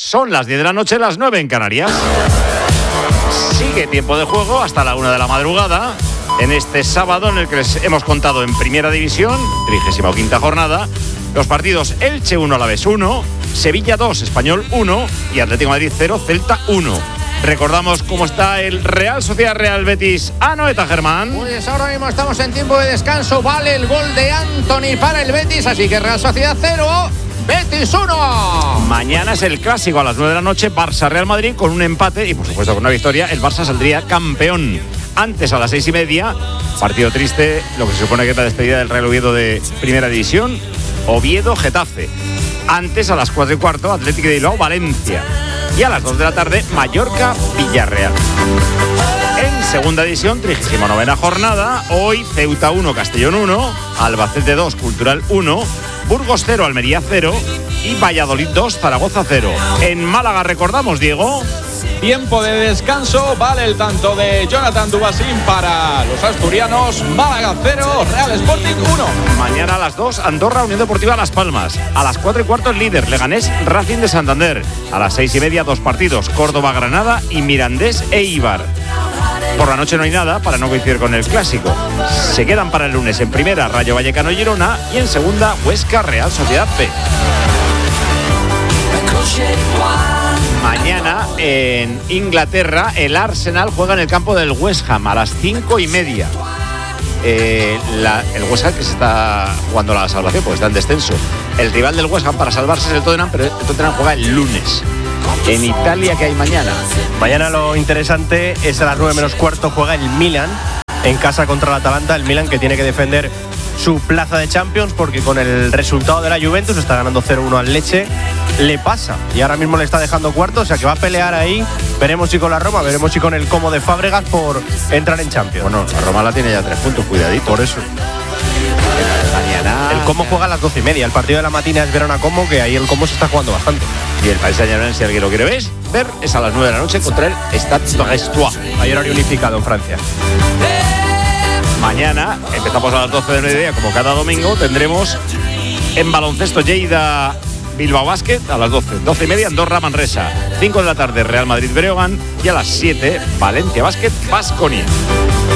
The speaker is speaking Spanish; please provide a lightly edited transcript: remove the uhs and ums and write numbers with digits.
Son las 10 de la noche, las 9 en Canarias. Sigue tiempo de juego hasta la 1 de la madrugada. En este sábado en el que les hemos contado en Primera División, 35ª jornada, los partidos Elche 1, Alavés 1, Sevilla 2, Español 1 y Atlético de Madrid 0, Celta 1. Recordamos cómo está el Real Sociedad Real Betis. Anoeta, Germán. Pues ahora mismo estamos en tiempo de descanso. Vale el gol de Anthony para el Betis, así que Real Sociedad 0, Betis 1. Mañana es el clásico a las 9 de la noche, Barça-Real Madrid, con un empate y por supuesto con una victoria, el Barça saldría campeón. Antes, a las 6:30, partido triste, lo que se supone que es la despedida del Real Oviedo de Primera División, Oviedo-Getafe. Antes, a las 4:15, Atlético de Bilbao, Valencia. Y a las 2 de la tarde, Mallorca-Villarreal. En Segunda División, 39ª jornada, hoy Ceuta 1, Castellón 1, Albacete 2, Cultural 1, Burgos 0, Almería 0 y Valladolid 2, Zaragoza 0. En Málaga, recordamos, Diego. Tiempo de descanso, vale el tanto de Jonathan Dubasín para los asturianos. Málaga 0, Real Sporting 1. Mañana a las 2, Andorra, Unión Deportiva Las Palmas. A las 4:15, el líder, Leganés, Racing de Santander. A las 6:30, dos partidos, Córdoba, Granada y Mirandés e Eibar. Por la noche no hay nada para no coincidir con el clásico. Se quedan para el lunes en primera, Rayo Vallecano, Girona, y en segunda, Huesca, Real Sociedad B. Mañana en Inglaterra el Arsenal juega en el campo del West Ham a las 5:30. El West Ham que se está jugando la salvación porque está en descenso. El rival del West Ham para salvarse es el Tottenham, pero el Tottenham juega el lunes. En Italia, ¿qué hay mañana? Mañana lo interesante es a las 9:15 juega el Milan en casa contra el Atalanta. El Milan que tiene que defender su plaza de Champions porque con el resultado de la Juventus está ganando 0-1 al Lecce, le pasa y ahora mismo le está dejando cuarto, o sea que va a pelear ahí. Veremos si con la Roma, veremos si con el Como de Fábregas por entrar en Champions. Bueno, la Roma la tiene ya 3 puntos, cuidadito. Por eso. Mañana el Como juega a las 12:30. El partido de la matina es Verona Como, que ahí el Como se está jugando bastante. Y el Paris Saint-Germain, si alguien lo quiere ver, es a las 9 de la noche contra el Stade Brestois. Hay horario unificado en Francia. Mañana, empezamos a las 12 de mediodía, como cada domingo, tendremos en baloncesto Lleida Bilbao Basket a las 12. 12:30, Andorra Manresa. 5 de la tarde, Real Madrid Breogán. Y a las 7, Valencia Basket Baskonia.